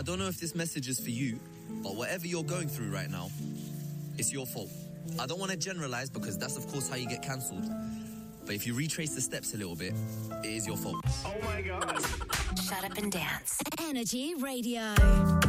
I don't know if this message is for you, but whatever you're going through right now, it's your fault. I don't want to generalize because that's, of course, how you get cancelled. But if you retrace the steps a little bit, it is your fault. Oh, my God. Shut up and dance. Energy Radio.